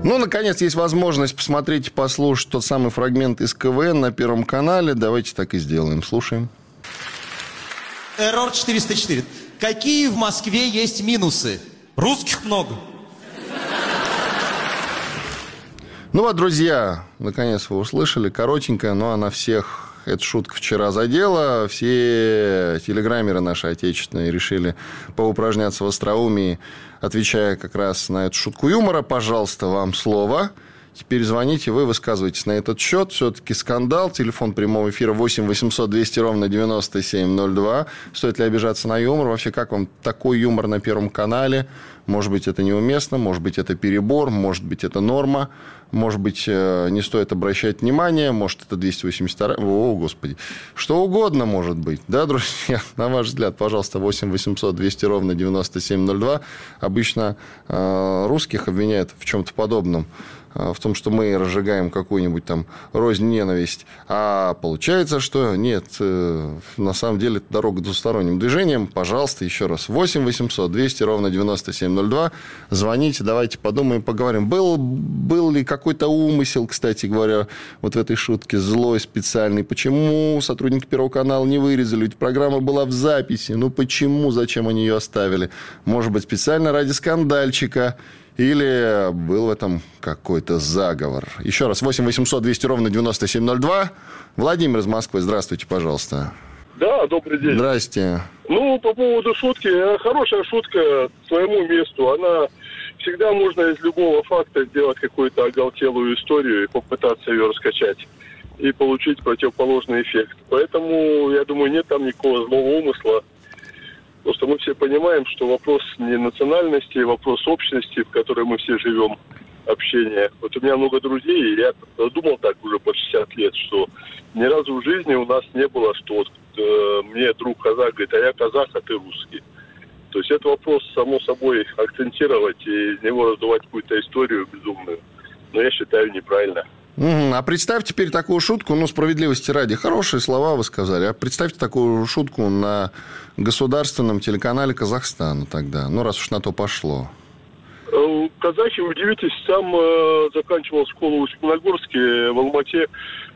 Ну, наконец, есть возможность посмотреть и послушать тот самый фрагмент из КВН на Первом канале. Давайте так и сделаем. Слушаем. Эррор 404. Какие в Москве есть минусы? Русских много. Ну вот, друзья, наконец вы услышали. Коротенькая, но она всех... Эта шутка вчера задела. Все телеграммеры наши отечественные решили поупражняться в остроумии, отвечая как раз на эту шутку юмора. Пожалуйста, вам слово. Теперь звоните, вы высказываетесь на этот счет. Все-таки скандал. Телефон прямого эфира 8 800 200 ровно 9702. Стоит ли обижаться на юмор? Вообще, как вам такой юмор на Первом канале? Может быть, это неуместно, может быть, это перебор, может быть, это норма, может быть, не стоит обращать внимание, может, это 282... О, Господи. Что угодно может быть. Да, друзья? На ваш взгляд, пожалуйста, 8 800 200 ровно 9702. Обычно русских обвиняют в чем-то подобном. В том, что мы разжигаем какую-нибудь там рознь, ненависть. А получается, что нет, на самом деле это дорога двусторонним движением. Пожалуйста, еще раз. 8 800 200 ровно 9702. Звоните, давайте подумаем, поговорим. Был ли какой-то умысел, кстати говоря, вот в этой шутке, злой, специальный? Почему сотрудники Первого канала не вырезали? Ведь программа была в записи. Ну, почему? Зачем они ее оставили? Может быть, специально ради скандальчика? Или был в этом какой-то заговор? Еще раз, 8 800 200 ровно 9702. Владимир из Москвы, здравствуйте, пожалуйста. Да, добрый день. Здрасте. Ну, по поводу шутки, хорошая шутка к своему месту. Она всегда можно из любого факта сделать какую-то оголтелую историю и попытаться ее раскачать и получить противоположный эффект. Поэтому, я думаю, нет там никакого злого умысла. Просто мы все понимаем, что вопрос не национальности, вопрос общности, в которой мы все живем, общения. Вот у меня много друзей, и я думал так уже по 60 лет, что ни разу в жизни у нас не было, что вот мне друг казах говорит, а я казах, а ты русский. То есть это вопрос, само собой, акцентировать и из него раздувать какую-то историю безумную. Но я считаю неправильно. А представьте теперь такую шутку, ну, справедливости ради, хорошие слова вы сказали, а представьте такую шутку на государственном телеканале Казахстана тогда, ну, раз уж на то пошло. Казахи, удивитесь, сам заканчивал школу в Степногорске, в Алмате,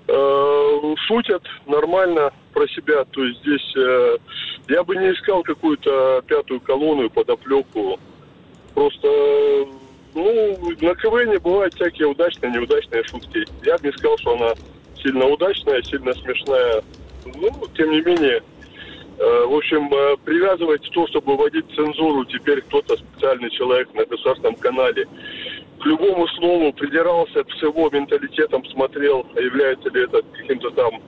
шутят нормально про себя, то есть здесь я бы не искал какую-то пятую колонну, подоплеку, просто... Ну, на КВН бывают всякие удачные, неудачные шутки. Я бы не сказал, что она сильно удачная, сильно смешная. Ну, тем не менее, в общем, привязывать то, чтобы вводить цензуру, теперь кто-то специальный человек на государственном канале к любому слову придирался, с его менталитетом смотрел, является ли это каким-то там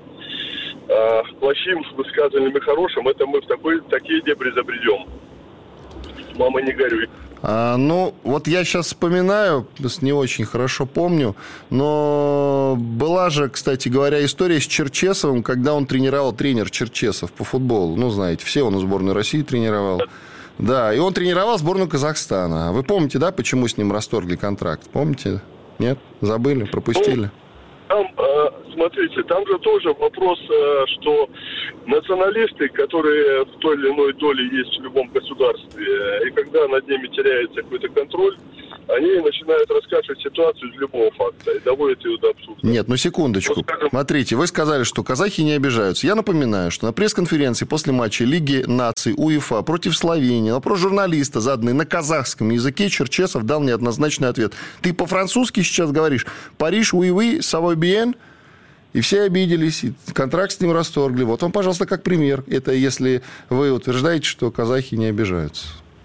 плохим высказыванием и хорошим, это мы в такие дебри забредем. Мама, не горюй. Ну, вот я сейчас вспоминаю, не очень хорошо помню, но была же, кстати говоря, история с Черчесовым, когда он тренер Черчесов по футболу. Ну, знаете, все он в сборную России тренировал. Да, и он тренировал сборную Казахстана. Вы помните, да, почему с ним расторгли контракт? Помните? Нет? Забыли? Пропустили? Там, смотрите, там же тоже вопрос, что националисты, которые в той или иной доле есть в любом государстве, и когда над ними теряется какой-то контроль, они начинают раскачивать ситуацию из любого факта и доводят ее до абсурда. Нет, ну секундочку. Вот, скажем... Смотрите, вы сказали, что казахи не обижаются. Я напоминаю, что на пресс-конференции после матча Лиги наций УЕФА против Словении, на вопрос журналиста, заданный на казахском языке, Черчесов дал неоднозначный ответ. Ты по-французски сейчас говоришь «Париж, oui, ça va bien?» И все обиделись, и контракт с ним расторгли. Вот вам, пожалуйста, как пример. Это если вы утверждаете, что казахи не обижаются.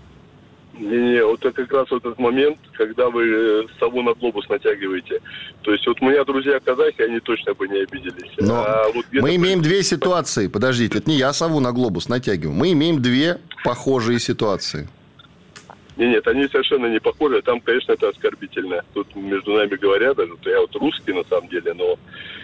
Не, вот это как раз вот этот момент, когда вы сову на глобус натягиваете. То есть вот у меня друзья казахи, они точно бы не обиделись. Но вот мы имеем две ситуации. Подождите, это не я сову на глобус натягиваю. Мы имеем две похожие ситуации. Нет, они совершенно не похожи. Там, конечно, это оскорбительно. Тут между нами говорят, даже я вот русский на самом деле, но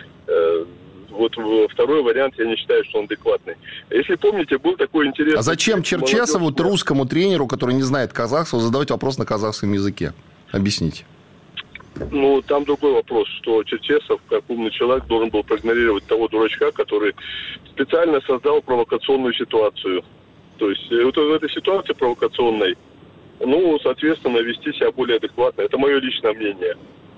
вот второй вариант, я не считаю, что он адекватный. Если помните, был такой интересный... А зачем Черчесову, русскому тренеру, который не знает казахского, задавать вопрос на казахском языке? Объясните. Ну, там другой вопрос, что Черчесов, как умный человек, должен был проигнорировать того дурачка, который специально создал провокационную ситуацию. То есть, вот в этой ситуации провокационной, ну, соответственно, вести себя более адекватно. Это мое личное мнение.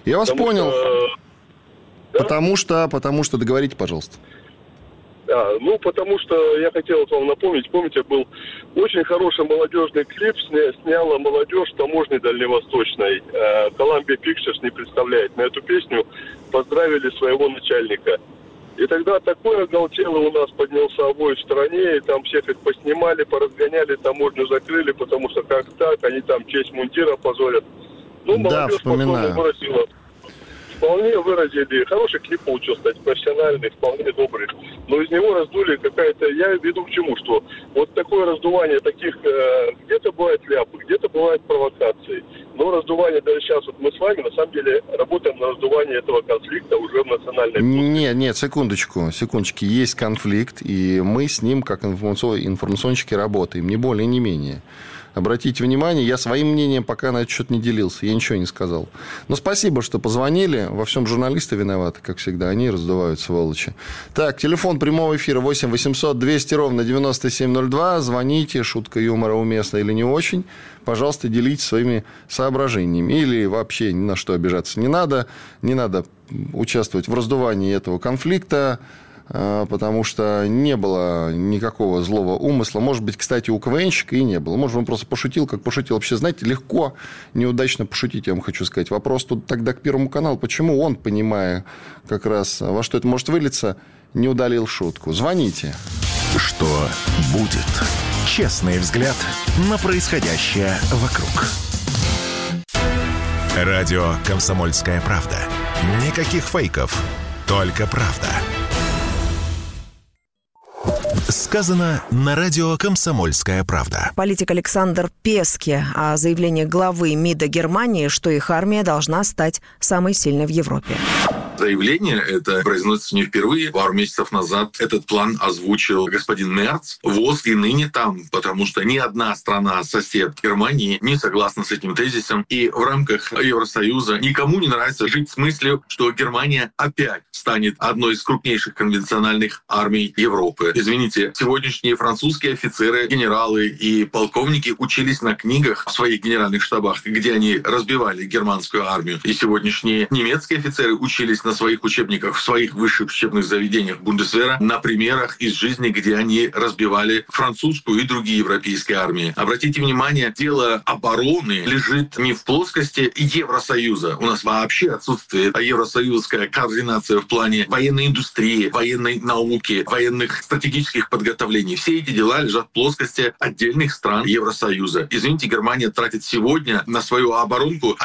Я вас понял. Да? Потому что договорите, пожалуйста. Потому что я хотел вам напомнить, помните, был очень хороший молодежный клип, сняла молодежь таможни дальневосточной. Columbia Pictures не представляет. На эту песню поздравили своего начальника. И тогда такой оголтелый у нас поднялся вой в стране, и там всех их поснимали, поразгоняли, таможню закрыли, потому что как так, они там честь мундира позорят. Молодежь вспоминаю. Вполне выразили. Хороший клип получился, кстати, профессиональный, вполне добрый. Но из него раздули какая-то... Я веду к чему, что вот такое раздувание таких... где-то бывает ляпы, где-то бывают провокации. Но раздувание даже сейчас, вот мы с вами, на самом деле, работаем на раздувание этого конфликта уже в национальной плоскости. Нет, секундочки. Есть конфликт, и мы с ним, как информационщики, работаем. Ни более, ни менее. Обратите внимание, я своим мнением пока на этот счет не делился, я ничего не сказал. Но спасибо, что позвонили. Во всем журналисты виноваты, как всегда. Они раздувают, сволочи. Так, телефон прямого эфира 8 800 200 ровно 9702. Звоните, шутка юмора уместна или не очень. Пожалуйста, делитесь своими соображениями. Или вообще ни на что обижаться не надо. Не надо участвовать в раздувании этого конфликта, потому что не было никакого злого умысла. Может быть, кстати, у КВНщика и не было. Может, он просто пошутил, как пошутил. Вообще, знаете, легко неудачно пошутить, я вам хочу сказать. Вопрос тут тогда к Первому каналу. Почему он, понимая как раз, во что это может вылиться, не удалил шутку? Звоните. Что будет? Честный взгляд на происходящее вокруг. Радио «Комсомольская правда». Никаких фейков, только правда. Сказано на радио «Комсомольская правда». Политик Александр Пески о заявлении главы МИДа Германии, что их армия должна стать самой сильной в Европе. Заявление это произносится не впервые. Пару месяцев назад этот план озвучил господин Мерц. ВОЗ и ныне там, потому что ни одна страна-сосед Германии не согласна с этим тезисом. И в рамках Евросоюза никому не нравится жить с мыслью, что Германия опять станет одной из крупнейших конвенциональных армий Европы. Извините, сегодняшние французские офицеры, генералы и полковники учились на книгах в своих генеральных штабах, где они разбивали германскую армию. И сегодняшние немецкие офицеры учились на своих учебниках, в своих высших учебных заведениях Бундесвера на примерах из жизни, где они разбивали французскую и другие европейские армии. Обратите внимание, дело обороны лежит не в плоскости Евросоюза. У нас вообще отсутствует евросоюзская координация в плане военной индустрии, военной науки, военных стратегических подготовлений. Все эти дела лежат в плоскости отдельных стран Евросоюза. Извините, Германия тратит сегодня на свою оборонку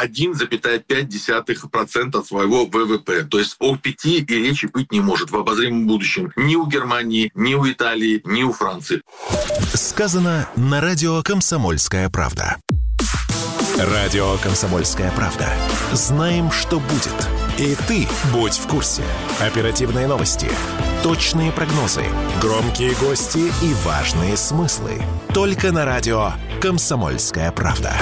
1,5% от своего ВВП. То есть о 5 и речи быть не может в обозримом будущем. Ни у Германии, ни у Италии, ни у Франции. Сказано на радио «Комсомольская правда». Радио «Комсомольская правда». Знаем, что будет. И ты будь в курсе. Оперативные новости, точные прогнозы, громкие гости и важные смыслы. Только на радио «Комсомольская правда».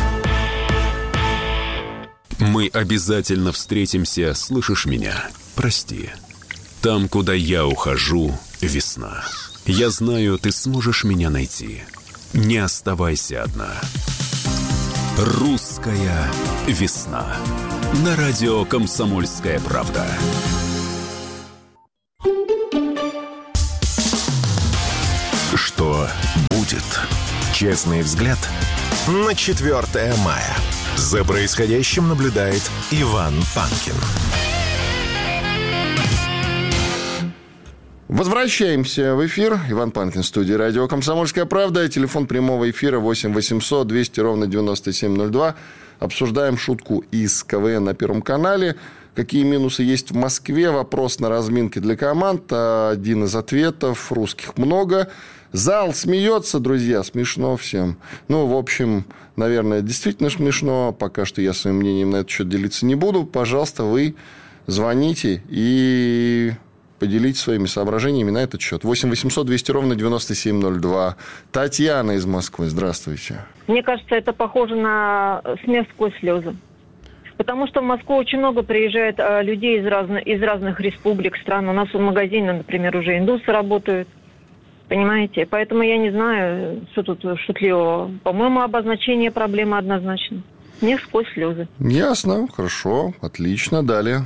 Мы обязательно встретимся, слышишь меня? Прости. Там, куда я ухожу, весна. Я знаю, ты сможешь меня найти. Не оставайся одна. Русская весна. На радио «Комсомольская правда». Что будет? Честный взгляд на 4 мая. За происходящим наблюдает Иван Панкин. Возвращаемся в эфир. Иван Панкин, студия радио «Комсомольская правда». Телефон прямого эфира 8 800 200 ровно 9702. Обсуждаем шутку из КВН на Первом канале. Какие минусы есть в Москве? Вопрос на разминке для команд. Один из ответов. Русских много. Зал смеется, друзья. Смешно всем. В общем, наверное, действительно смешно. Пока что я своим мнением на этот счет делиться не буду. Пожалуйста, вы звоните и поделитесь своими соображениями на этот счет. 8 800 200 ровно 9702. Татьяна из Москвы. Здравствуйте. Мне кажется, это похоже на смех сквозь слезы. Потому что в Москву очень много приезжает людей из разных республик, стран. У нас в магазине, например, уже индусы работают. Понимаете? Поэтому я не знаю, что тут шутливого. По-моему, обозначение проблемы однозначно. Не сквозь слезы. Ясно, хорошо, отлично, далее.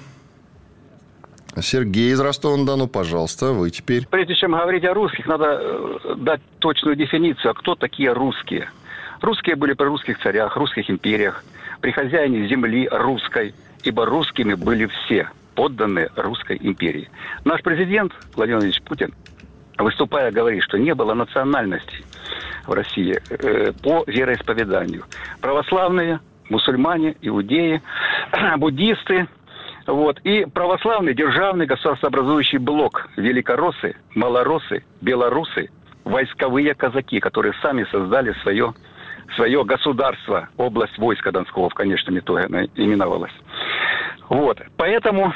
Сергей из Ростова-на-Дону, пожалуйста, вы теперь. Прежде чем говорить о русских, надо дать точную дефиницию, а кто такие русские. Русские были при русских царях, русских империях, при хозяине земли русской, ибо русскими были все подданные русской империи. Наш президент Владимир Владимирович Путин, выступая, говорит, что не было национальностей в России по вероисповеданию. Православные, мусульмане, иудеи, буддисты, вот, и православный державный государствообразующий блок, великороссы, малороссы, белорусы, войсковые казаки, которые сами создали свое государство, область войска Донского в конечном итоге она именовалась. Вот, поэтому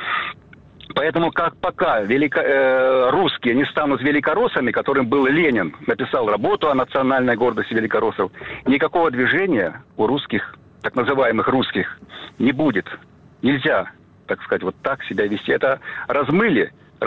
как пока русские не станут великороссами, которым был Ленин, написал работу о национальной гордости великороссов, никакого движения у русских, так называемых русских, не будет. Нельзя, так сказать, вот так себя вести. Это размыли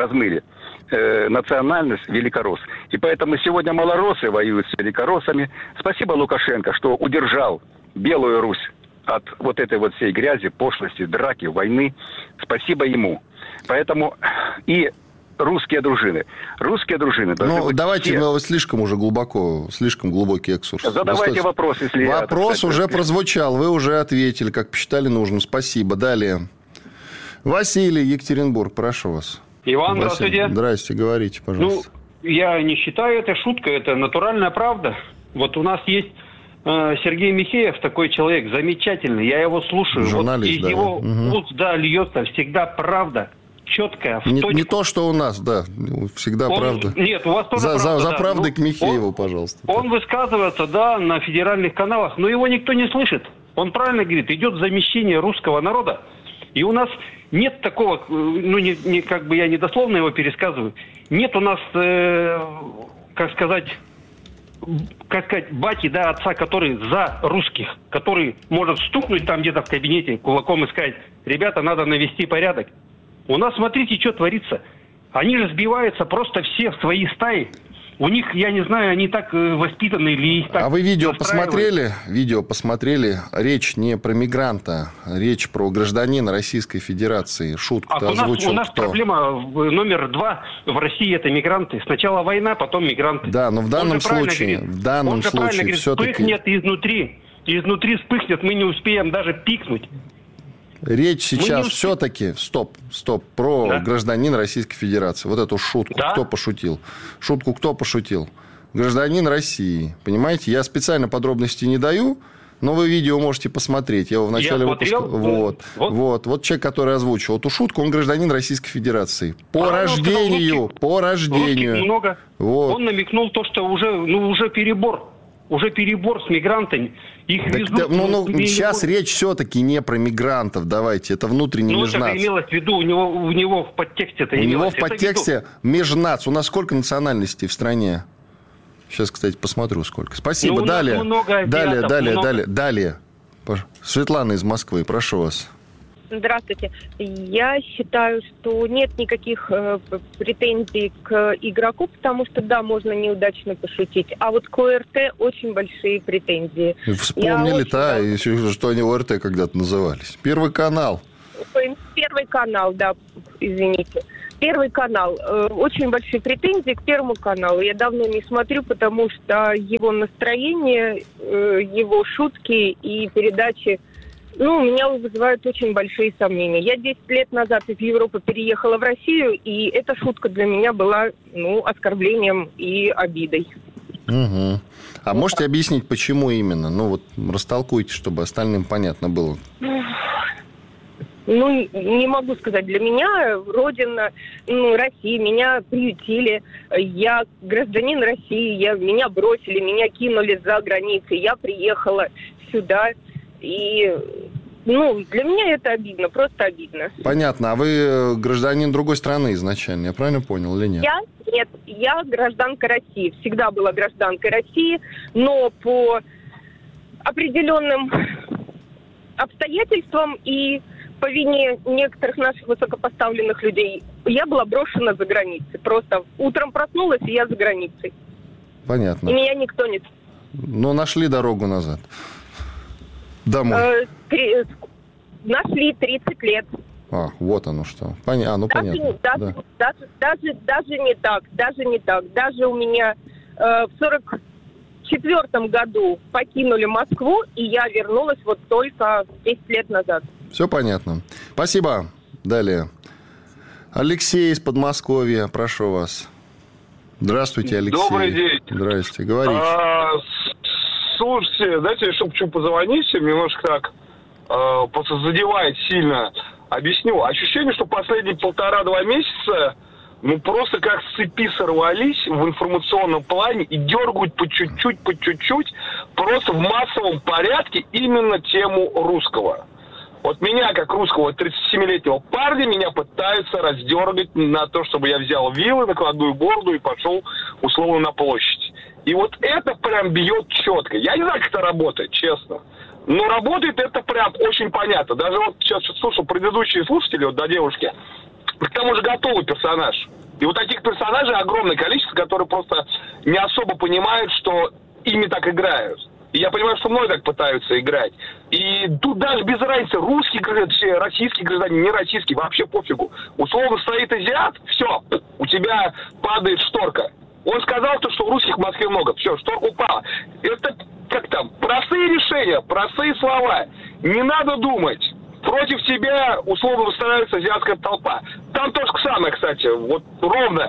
национальность великоросс. И поэтому сегодня малороссы воюют с великороссами. Спасибо Лукашенко, что удержал Белую Русь от вот этой вот всей грязи, пошлости, драки, войны. Спасибо ему. Поэтому и русские дружины. Ну, давайте, мы слишком глубокий экскурс. Задавайте вопрос, если вопрос уже прозвучал, вы уже ответили, как посчитали нужным. Спасибо. Далее. Василий, Екатеринбург, прошу вас. Иван, Василий, здравствуйте. Здрасте, говорите, пожалуйста. Я не считаю это шуткой, это натуральная правда. Вот у нас есть Сергей Михеев, такой человек замечательный, я его слушаю. Журналист, вот из его уст, льется всегда правда, четкая, в точку. Не то, что у нас, всегда правда. Нет, у вас тоже правда. За правдой к Михееву, пожалуйста. Он высказывается, на федеральных каналах, но его никто не слышит. Он правильно говорит, идет замещение русского народа. И у нас нет такого, я не дословно его пересказываю, нет у нас, бати, отца, который за русских, который может стукнуть там где-то в кабинете кулаком и сказать: ребята, надо навести порядок. У нас, смотрите, что творится. Они же сбиваются просто все в свои стаи. У них, я не знаю, они так воспитаны или их так... А вы видео посмотрели? Речь не про мигранта, речь про гражданина Российской Федерации. Шутку-то озвучил у нас кто? Проблема номер 2 в России – это мигранты. Сначала война, потом мигранты. Да, но в данном случае все-таки... Вспыхнет изнутри вспыхнет, мы не успеем даже пикнуть. Речь сейчас все-таки, про гражданина Российской Федерации. Вот эту шутку кто пошутил? Кто пошутил? Гражданин России. Понимаете, я специально подробностей не даю, но вы видео можете посмотреть. Я его в начале выпуска... Вот человек, который озвучил эту шутку, он гражданин Российской Федерации. По рождению. Русских много. Вот. Он намекнул то, что уже перебор. Уже перебор с мигрантами. Их везут, сейчас речь все-таки не про мигрантов. Давайте, это внутренний межнац. Это имелось в виду, у него в подтексте это имелось. У него в подтексте межнац. У нас сколько национальностей в стране? Сейчас, кстати, посмотрю, сколько. Спасибо. Далее. Светлана из Москвы, прошу вас. Здравствуйте. Я считаю, что нет никаких претензий к игроку, потому что, можно неудачно пошутить. А вот к ОРТ очень большие претензии. Вспомнили, что они ОРТ когда-то назывались. Первый канал. Первый канал, извините. Первый канал. Очень большие претензии к Первому каналу. Я давно не смотрю, потому что его настроение, его шутки и передачи меня вызывают очень большие сомнения. Я 10 лет назад из Европы переехала в Россию, и эта шутка для меня была, оскорблением и обидой. Угу. А можете объяснить, почему именно? Растолкуйте, чтобы остальным понятно было. Не могу сказать. Для меня родина, Россия, меня приютили. Я гражданин России, меня бросили, меня кинули за границей. Я приехала сюда. И, для меня это обидно, просто обидно. Понятно. А вы гражданин другой страны изначально, я правильно понял или нет? Я гражданка России. Всегда была гражданкой России, но по определенным обстоятельствам и по вине некоторых наших высокопоставленных людей я была брошена за границей. Просто утром проснулась, и я за границей. Понятно. И меня никто не... Но нашли дорогу назад. Домой. Нашли 30 лет. Вот оно что. Понятно. Даже не так. Даже у меня в 44-м году покинули Москву, и я вернулась вот только 10 лет назад. Все понятно. Спасибо. Далее. Алексей из Подмосковья, прошу вас. Здравствуйте, Алексей. Добрый день. Здрасте, говорите. Слушайте, дайте я хочу позвонить, немножко так просто задевает сильно. Объясню. Ощущение, что последние 1,5-2 месяца просто как с цепи сорвались в информационном плане и дергают по чуть-чуть, просто в массовом порядке именно тему русского. Вот меня, как русского 37-летнего парня, меня пытаются раздергать на то, чтобы я взял вилы, накладную бороду и пошел условно на площадь. И вот это прям бьет четко. Я не знаю, как это работает, честно. Но работает это прям очень понятно. Даже вот сейчас слушал предыдущие слушатели, вот до девушки, к тому же готовый персонаж. И вот таких персонажей огромное количество, которые просто не особо понимают, что ими так играют. И я понимаю, что мной так пытаются играть. И тут даже без разницы, русский гражданин, российский гражданин, не российский, вообще пофигу. Условно стоит азиат, все, у тебя падает шторка. Он сказал, что русских в Москве много. Все, шторка упала. Это как там? Простые решения, простые слова. Не надо думать. Против тебя условно выстраивается азиатская толпа. Там то же самое, кстати. Вот ровно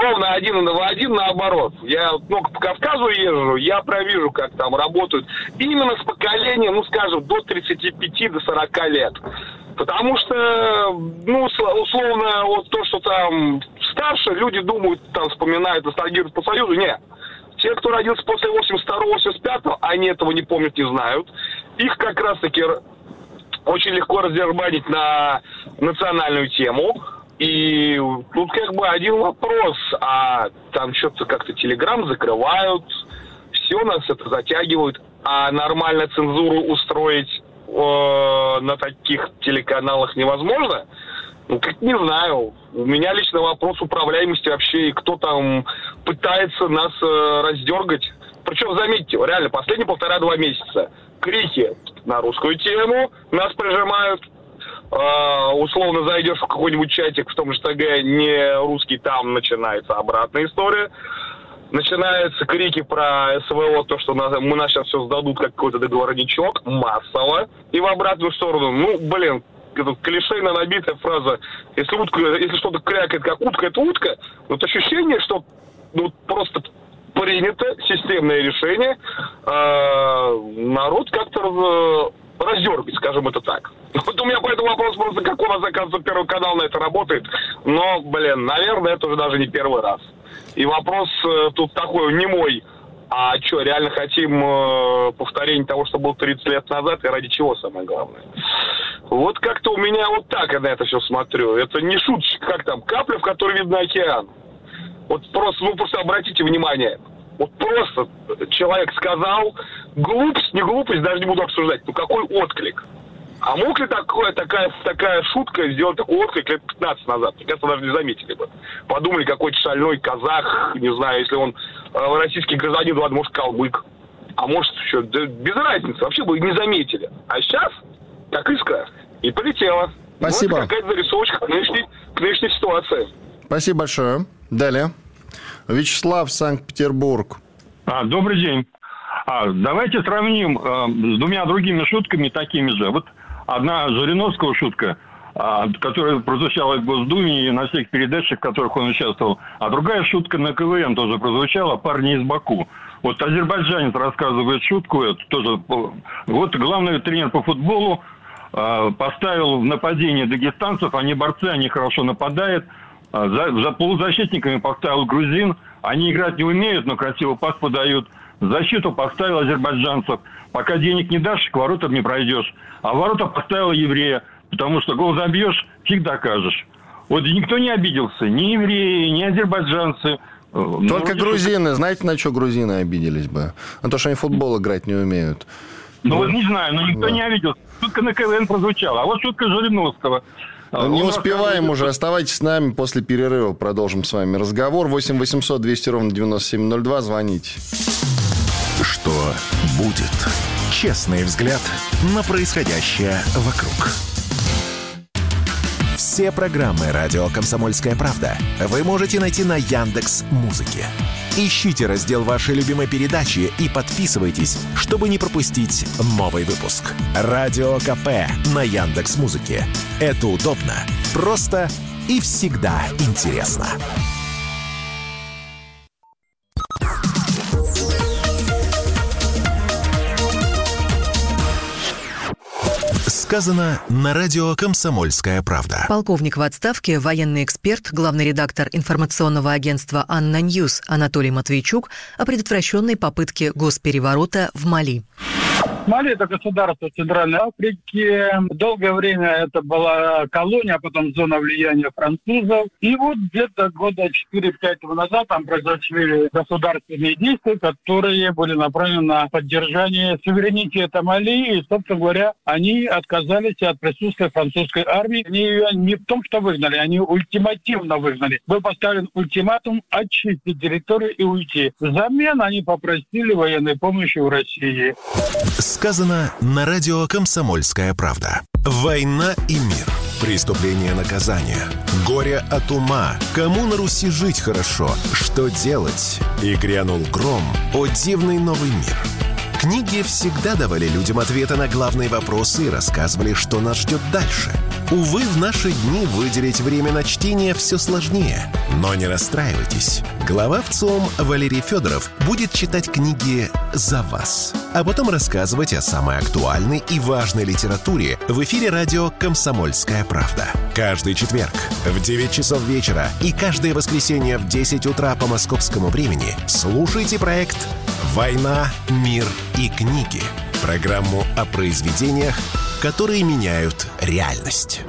1 в 1 наоборот. Я по Кавказу езжу, я провижу, как там работают. Именно с поколением, скажем, до 35, до 40 лет. Потому что, условно, вот то, что там старше, люди думают, там вспоминают, ностальгируют по Союзу. Нет. Те, кто родился после 82-85, они этого не помнят, не знают. Их как раз-таки очень легко раздербанить на национальную тему. И тут один вопрос. А там что-то как-то Телеграм закрывают. Все нас это затягивают. А нормально цензуру устроить на таких телеканалах невозможно? Не знаю. У меня лично вопрос управляемости вообще, и кто там пытается нас раздергать. Причем, заметьте, реально, последние 1,5-2 месяца крики на русскую тему, нас прижимают. Условно зайдешь в какой-нибудь чатик в том же ТГ, не русский, там начинается обратная история. Начинаются крики про СВО, то, что нас сейчас все сдадут как какой-то договорничок, массово, и в обратную сторону. Это клишейно набитая фраза. Если что-то крякает, как утка, это утка. Вот ощущение, что просто принято системное решение народ как-то раздергать, скажем это так. Вот у меня по этому вопросу просто, как у нас, оказывается, Первый канал на это работает. Но, наверное, это уже даже не первый раз. И вопрос тут такой не мой. А что, реально хотим повторения того, что было 30 лет назад, и ради чего, самое главное? Вот как-то у меня вот так я на это все смотрю. Это не шуточка, как там, капля, в которой видно океан. Вот просто обратите внимание. Вот просто человек сказал, глупость, не глупость, даже не буду обсуждать, какой отклик. А мог ли такая шутка сделать такой отклик лет 15 назад? Мне кажется, даже не заметили бы. Подумали, какой-то шальной казах, не знаю, если он российский гражданин, ладно, может, калмык. А может, еще, без разницы, вообще бы не заметили. А сейчас, как искра, и полетела. Спасибо. Вот какая-то зарисовочка к нынешней ситуации. Спасибо большое. Далее. Вячеслав, Санкт-Петербург. Добрый день. Давайте сравним с двумя другими шутками такими же. Вот одна Жириновского шутка, которая прозвучала в Госдуме и на всех передачах, в которых он участвовал. А другая шутка на КВН тоже прозвучала, парни из Баку. Вот азербайджанец рассказывает шутку, это тоже. Вот главный тренер по футболу поставил в нападение дагестанцев, они борцы, они хорошо нападают. За полузащитниками поставил грузин, они играть не умеют, но красиво пас подают. В защиту поставил азербайджанцев. Пока денег не дашь, к воротам не пройдешь. А в ворота поставил еврея, потому что гол забьешь, фиг докажешь. Вот никто не обиделся, ни евреи, ни азербайджанцы. Только грузины. Знаете, на что грузины обиделись бы? На то, что они в футбол играть не умеют. Вот не знаю, но никто не обиделся. Шутка на КВН прозвучала. А вот шутка Жириновского. Не успеваем уже. Оставайтесь с нами. После перерыва продолжим с вами разговор. 8 800 200 ровно 9702. Звоните. Что будет? Честный взгляд на происходящее вокруг. Все программы «Радио Комсомольская правда» вы можете найти на Яндекс.Музыке. Ищите раздел вашей любимой передачи и подписывайтесь, чтобы не пропустить новый выпуск. Радио КП на Яндекс.Музыке. Это удобно, просто и всегда интересно. Сказано на радио «Комсомольская правда». Полковник в отставке, военный эксперт, главный редактор информационного агентства «Анна Ньюс» Анатолий Матвейчук о предотвращенной попытке госпереворота в Мали. Мали – это государство Центральной Африки. Долгое время это была колония, а потом зона влияния французов. И вот где-то года 4-5 назад там произошли государственные действия, которые были направлены на поддержание суверенитета Мали. И, собственно говоря, они отказались от присутствия французской армии. Они ее не в том, что выгнали, они ультимативно выгнали. Был поставлен ультиматум очистить территорию и уйти. Взамен они попросили военной помощи у России. Сказано на радио «Комсомольская правда». Война и мир. Преступление, наказание. Горе от ума. Кому на Руси жить хорошо? Что делать? И грянул гром. О дивный новый мир. Книги всегда давали людям ответы на главные вопросы и рассказывали, что нас ждет дальше. Увы, в наши дни выделить время на чтение все сложнее. Но не расстраивайтесь. Глава ВЦИОМ Валерий Федоров будет читать книги за вас, а потом рассказывать о самой актуальной и важной литературе в эфире радио «Комсомольская правда». Каждый четверг в 9 часов вечера и каждое воскресенье в 10 утра по московскому времени слушайте проект «Война, мир и книги». Программу о произведениях, которые меняют реальность.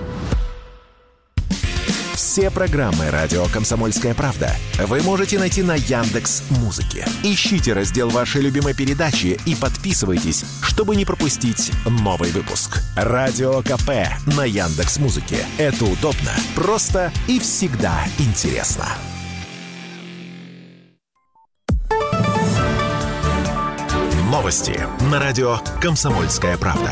Все программы «Радио Комсомольская правда» вы можете найти на Яндекс.Музыке. Ищите раздел вашей любимой передачи и подписывайтесь, чтобы не пропустить новый выпуск. Радио КП на Яндекс.Музыке. Это удобно, просто и всегда интересно. Новости на радио «Комсомольская правда».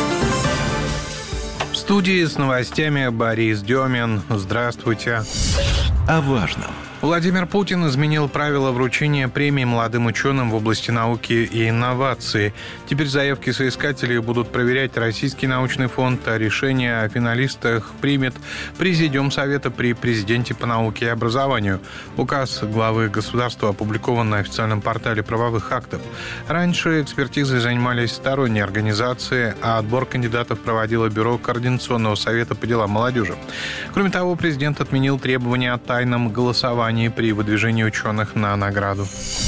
В студии с новостями Борис Демин. Здравствуйте. О важном. Владимир Путин изменил правила вручения премий молодым ученым в области науки и инноваций. Теперь заявки соискателей будут проверять Российский научный фонд, а решение о финалистах примет Президиум Совета при президенте по науке и образованию. Указ главы государства опубликован на официальном портале правовых актов. Раньше экспертизой занимались сторонние организации, а отбор кандидатов проводило Бюро Координационного совета по делам молодежи. Кроме того, президент отменил требования о тайном голосовании при выдвижении ученых на награду.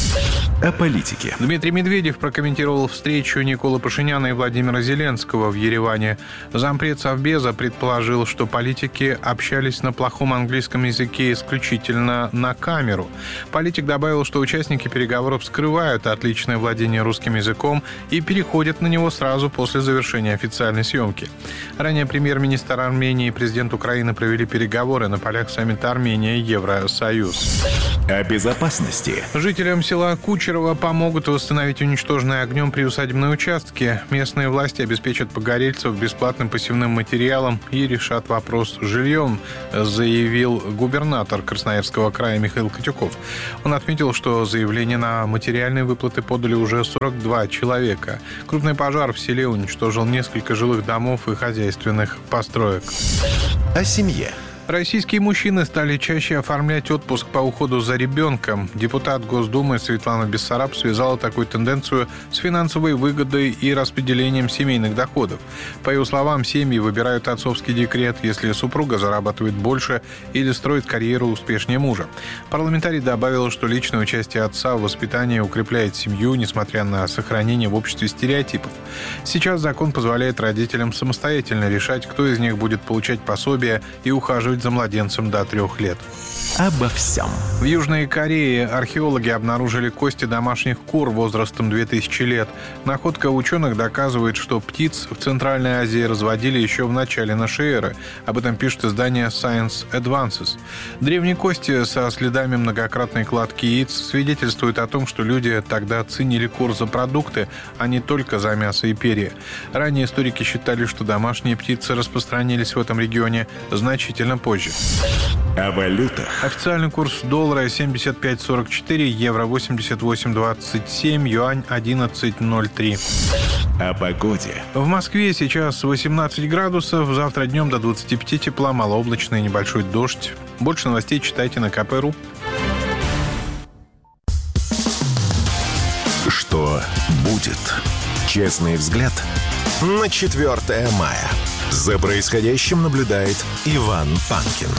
О политике. Дмитрий Медведев прокомментировал встречу Николы Пашиняна и Владимира Зеленского в Ереване. Зампред Совбеза предположил, что политики общались на плохом английском языке исключительно на камеру. Политик добавил, что участники переговоров скрывают отличное владение русским языком и переходят на него сразу после завершения официальной съемки. Ранее премьер-министр Армении и президент Украины провели переговоры на полях саммита Армения-Евросоюз. О безопасности. Жителям села Кучерово помогут восстановить уничтоженные огнем приусадебные участки. Местные власти обеспечат погорельцев бесплатным посевным материалом и решат вопрос с жильем, заявил губернатор Красноярского края Михаил Котюков. Он отметил, что заявление на материальные выплаты подали уже 42 человека. Крупный пожар в селе уничтожил несколько жилых домов и хозяйственных построек. О семье. Российские мужчины стали чаще оформлять отпуск по уходу за ребенком. Депутат Госдумы Светлана Бессараб связала такую тенденцию с финансовой выгодой и распределением семейных доходов. По ее словам, семьи выбирают отцовский декрет, если супруга зарабатывает больше или строит карьеру успешнее мужа. Парламентарий добавил, что личное участие отца в воспитании укрепляет семью, несмотря на сохранение в обществе стереотипов. Сейчас закон позволяет родителям самостоятельно решать, кто из них будет получать пособие и ухаживать ухаживать за младенцем до 3 лет. Обо всем. В Южной Корее археологи обнаружили кости домашних кур возрастом 2000 лет. Находка ученых доказывает, что птиц в Центральной Азии разводили еще в начале нашей эры. Об этом пишет издание Science Advances. Древние кости со следами многократной кладки яиц свидетельствуют о том, что люди тогда ценили кур за продукты, а не только за мясо и перья. Ранее историки считали, что домашние птицы распространились в этом регионе значительно позже. О валютах. Официальный курс доллара 75.44, евро 88.27, юань 11.03. О погоде. В Москве сейчас 18 градусов, завтра днем до 25 тепла, малооблачный небольшой дождь. Больше новостей читайте на kp.ru. Что будет? Честный взгляд на 4 мая. За происходящим наблюдает Иван Панкин.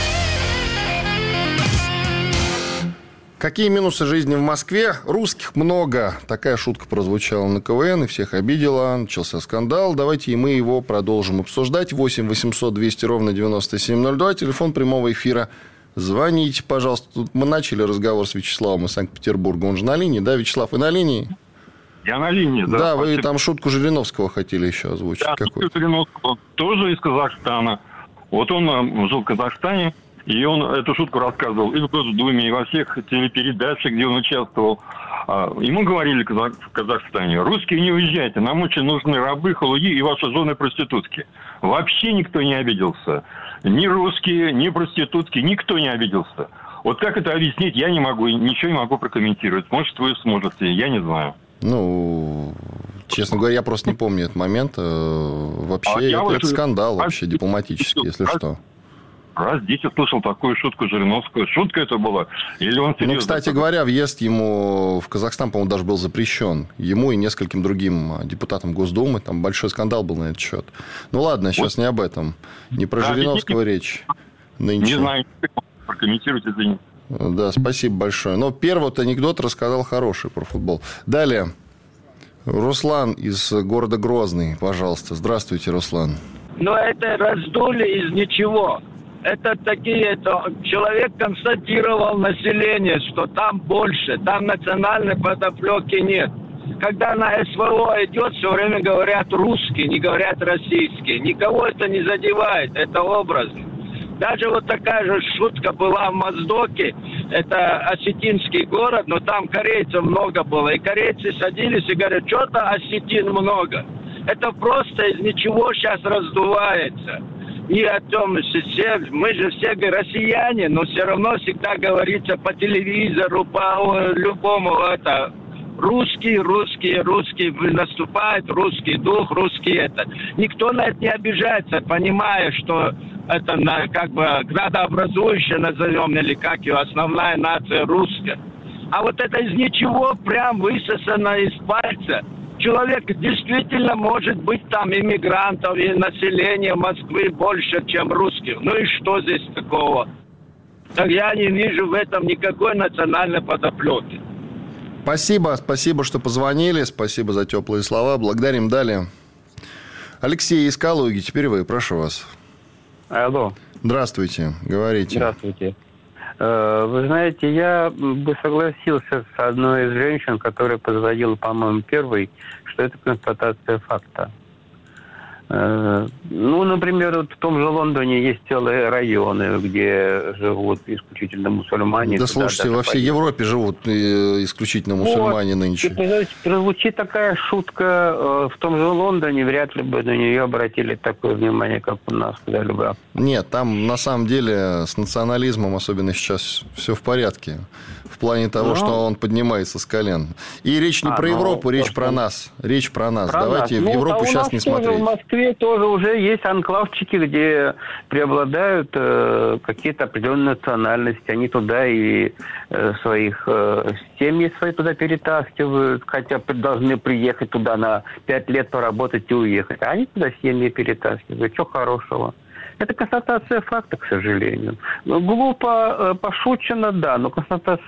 Какие минусы жизни в Москве? Русских много. Такая шутка прозвучала на КВН и всех обидела. Начался скандал. Давайте и мы его продолжим обсуждать. 8 800 200 ровно 9702. Телефон прямого эфира. Звоните, пожалуйста. Тут мы начали разговор с Вячеславом из Санкт-Петербурга. Он же на линии. Да, Вячеслав, вы на линии? Я на линии, да. Да, вы там шутку Жириновского хотели еще озвучить. Да, Жириновского тоже из Казахстана. Вот он жил в Казахстане. И он эту шутку рассказывал и в Госдуме, и во всех телепередачах, где он участвовал. Ему говорили в Казахстане: русские, не уезжайте, нам очень нужны рабы, халуи и ваши жены-проститутки. Вообще никто не обиделся. Ни русские, ни проститутки, никто не обиделся. Вот как это объяснить, я не могу, ничего не могу прокомментировать. Может, вы сможете, я не знаю. Ну, честно говоря, я просто не помню этот момент. Вообще, это скандал вообще дипломатический, если что. Раз дети слышал такую шутку Жириновского. Шутка это была? Или он серьезно? Ну, кстати говоря, въезд ему в Казахстан, по-моему, даже был запрещен. Ему и нескольким другим депутатам Госдумы. Там большой скандал был на этот счет. Ну, ладно, сейчас не об этом. Не про Жириновского речь. Нынче. Не знаю, прокомментировать это не. Да, спасибо большое. Но первый анекдот рассказал хороший про футбол. Далее. Руслан из города Грозный, пожалуйста. Здравствуйте, Руслан. Но это раздули из ничего. Человек констатировал население, что там больше, там национальной подоплеки нет. Когда на СВО идет, все время говорят русские, не говорят российские. Никого это не задевает, это образно. Даже вот такая же шутка была в Моздоке, это осетинский город, но там корейцев много было. И корейцы садились и говорят: что-то осетин много. Это просто из ничего сейчас раздувается. И о том, мы же все россияне, но все равно всегда говорится по телевизору, по любому, русский, наступает русский дух, русский это. Никто на это не обижается, понимая, что это как бы градообразующее, назовем, или как ее, основная нация русская. А вот это из ничего прям высосано из пальца. Человек действительно может быть там иммигрантов и населения Москвы больше, чем русских. Ну и что здесь такого? Так я не вижу в этом никакой национальной подоплеки. Спасибо, что позвонили. Спасибо за теплые слова. Благодарим. Далее. Алексей из Калуги. Теперь вы, прошу вас. Алло. Здравствуйте. Говорите. Здравствуйте. Вы знаете, я бы согласился с одной из женщин, которая позвонила, по-моему, первой, что это констатация факта. Ну, например, вот в том же Лондоне есть целые районы, где живут исключительно мусульмане. Да, слушайте, во всей Европе живут исключительно мусульмане нынче. Прозвучит такая шутка в том же Лондоне, вряд ли бы на нее обратили такое внимание, как у нас, сказали бы. Нет, там на самом деле с национализмом, особенно сейчас, все в порядке. В плане того, что он поднимается с колен. И речь не про Европу, речь про нас. Речь про нас. Давайте в Европу сейчас не смотреть. В Москве тоже уже есть анклавчики, где преобладают какие-то определенные национальности. Они туда и своих семьи свои туда перетаскивают, хотя должны приехать туда на 5 лет поработать и уехать. А они туда семьи перетаскивают. Что хорошего? Это констатация факта, к сожалению. Глупо пошучено, да, но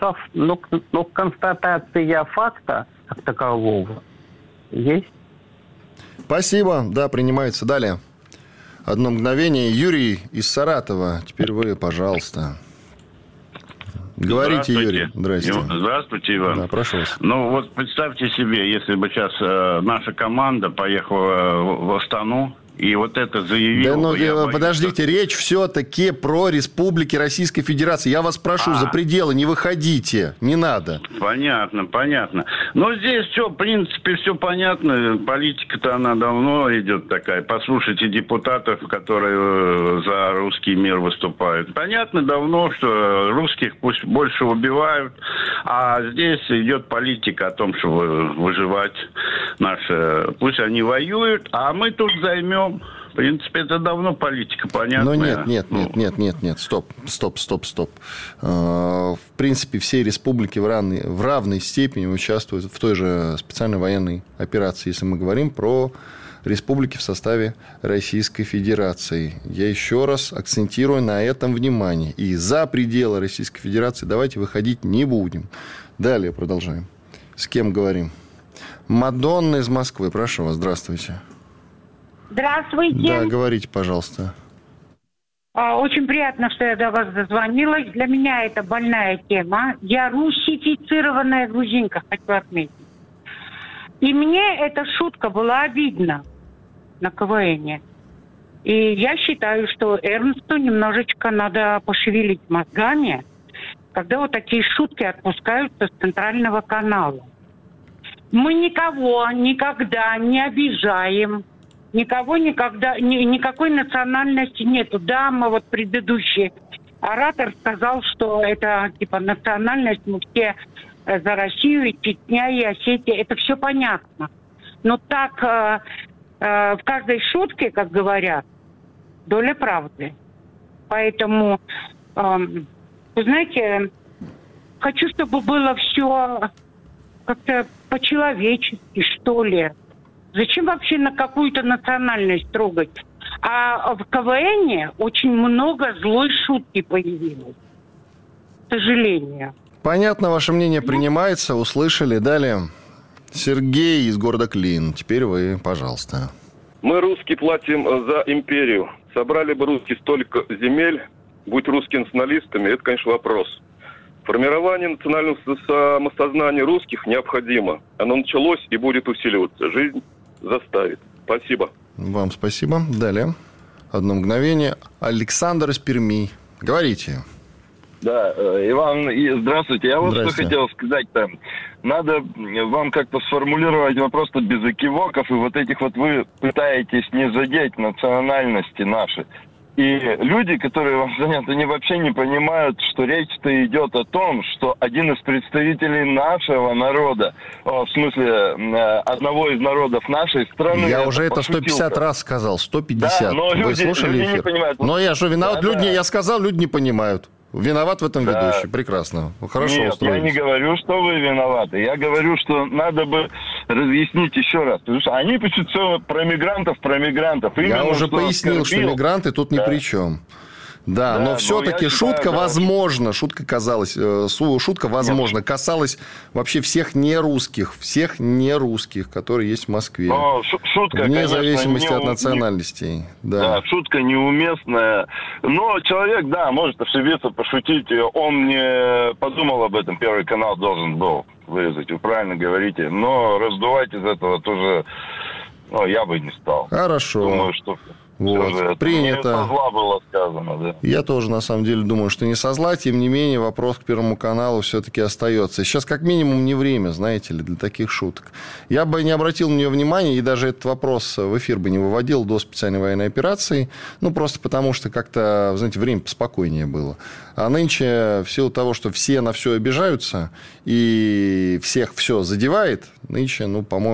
констатация факта как такового есть. Спасибо. Да, принимается. Далее. Одно мгновение. Юрий из Саратова. Теперь вы, пожалуйста. Говорите, Юрий. Здравствуйте. Здравствуйте, Иван. Да, прошу вас. Ну, вот представьте себе, если бы сейчас наша команда поехала в Астану, и вот это заявил... Да, подождите, речь все-таки про республики Российской Федерации. Я вас прошу, за пределы не выходите, не надо. Понятно. Но здесь все, в принципе, все понятно. Политика-то она давно идет такая. Послушайте депутатов, которые за русский мир выступают. Понятно давно, что русских пусть больше убивают, а здесь идет политика о том, что выживать наши. Пусть они воюют, а мы тут займем. В принципе, это давно политика, понятно. Но нет. Стоп. В принципе, все республики в равной степени участвуют в той же специальной военной операции, если мы говорим про республики в составе Российской Федерации. Я еще раз акцентирую на этом внимание. И за пределы Российской Федерации давайте выходить не будем. Далее продолжаем. С кем говорим? Мадонна из Москвы. Прошу вас, здравствуйте. Здравствуйте. Да, говорите, пожалуйста. Очень приятно, что я до вас дозвонилась. Для меня это больная тема. Я русифицированная грузинка, хочу отметить. И мне эта шутка была обидна на КВНе. И я считаю, что Эрнсту немножечко надо пошевелить мозгами, когда вот такие шутки отпускаются с центрального канала. Мы никого никогда не обижаем. Никого никогда, никакой национальности нету. Да, мы вот предыдущий оратор сказал, что это типа национальность, мы все за Россию, и Чечня, и Осетия. Это все понятно. Но так в каждой шутке, как говорят, доля правды. Поэтому, вы знаете, хочу, чтобы было все как-то по-человечески, что ли. Зачем вообще на какую-то национальность трогать? А в КВНе очень много злой шутки появилось. К сожалению. Понятно, ваше мнение принимается, услышали. Далее Сергей из города Клин. Теперь вы, пожалуйста. Мы, русские, платим за империю. Собрали бы русские столько земель, будь русскими националистами, это, конечно, вопрос. Формирование национального самосознания русских необходимо. Оно началось и будет усиливаться. Жизнь заставит. Спасибо. Вам спасибо. Далее. Одно мгновение. Александр из Перми. Говорите. Да, Иван, здравствуйте. Я вот что хотел сказать-то. Надо вам как-то сформулировать вопрос-то без экивоков, и вот этих вот вы пытаетесь не задеть национальности наши. И люди, которые вам заняты, они вообще не понимают, что речь-то идет о том, что один из представителей нашего народа, в смысле одного из народов нашей страны... Я уже это 150 раз сказал, 150. Да, но вы слушали эфир? Не понимают. Но я же виноват, Да. Я сказал, люди не понимают. Виноват в этом ведущий. Прекрасно. Хорошо Нет, устроились. я не говорю, что вы виноваты. Я говорю, что надо бы разъяснить еще раз. Потому что они пишут все про мигрантов. Я уже пояснил, что мигранты тут ни при чем. Да, но все-таки шутка, возможно, касалась вообще всех нерусских, которые есть в Москве. Шутка, вне конечно, зависимости от национальностей. Да, шутка неуместная. Но человек, может ошибиться, пошутить. Он не подумал об этом. Первый канал должен был вырезать. Вы правильно говорите. Но раздувать из этого тоже я бы не стал. Хорошо. Думаю, что... Вот, принято. Со зла было сказано, да. Я тоже, на самом деле, думаю, что не со зла. Тем не менее, вопрос к Первому каналу все-таки остается. Сейчас, как минимум, не время, знаете ли, для таких шуток. Я бы не обратил на нее внимания, и даже этот вопрос в эфир бы не выводил до специальной военной операции. Просто потому, что как-то, знаете, время поспокойнее было. А нынче, в силу того, что все на все обижаются, и всех все задевает, нынче, по-моему,